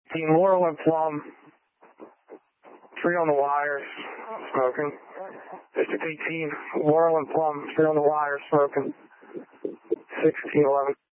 18, Laurel and Plum, 3 on the wires, smoking. District 18, Laurel and Plum, 3 on the wires, smoking. 1611.